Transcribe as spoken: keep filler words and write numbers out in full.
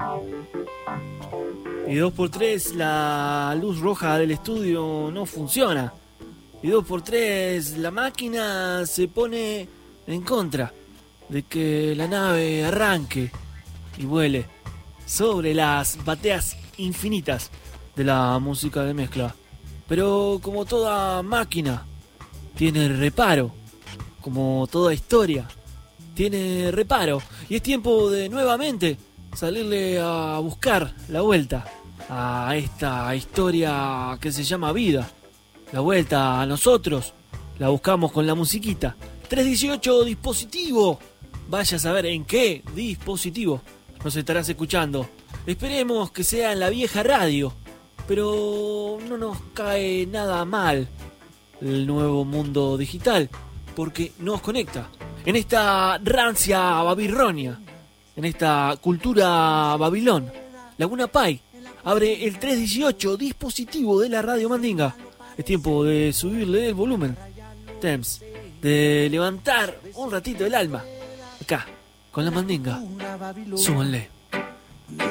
Y dos por tres la luz roja del estudio no funciona. Y dos por tres la máquina se pone en contra de que la nave arranque y vuele sobre las bateas infinitas de la música de mezcla. Pero como toda máquina tiene reparo, como toda historia tiene reparo, y es tiempo de nuevamente salirle a buscar la vuelta a esta historia que se llama vida. La vuelta a nosotros la buscamos con la musiquita. tres dieciocho dispositivo. Vaya a saber en qué dispositivo nos estarás escuchando. Esperemos que sea en la vieja radio, pero no nos cae nada mal el nuevo mundo digital, porque nos conecta en esta rancia babilonia, en esta cultura babilón. Laguna Pai abre el tres dieciocho dispositivo de la Radio Mandinga. Es tiempo de subirle el volumen. Temps de levantar un ratito el alma. Acá, con la Mandinga. Súbanle.